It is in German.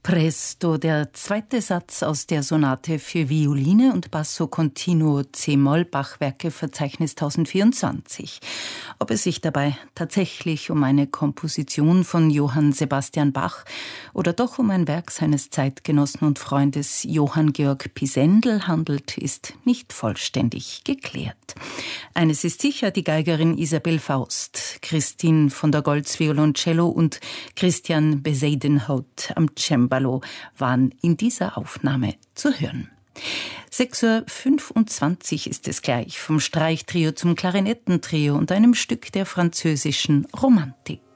Presto, der zweite Satz aus der Sonate für Violine und Basso Continuo c-Moll Bachwerkeverzeichnis 1024. Ob es sich dabei tatsächlich um eine Komposition von Johann Sebastian Bach oder doch um ein Werk seines Zeitgenossen und Freundes Johann Georg Pisendel handelt, ist nicht vollständig geklärt. Eines ist sicher: die Geigerin Isabel Faust, Christine von der Goltz Violoncello und Christian Bezuidenhout am Cembalo waren in dieser Aufnahme zu hören. 6:25 Uhr ist es gleich, vom Streichtrio zum Klarinettentrio und einem Stück der französischen Romantik.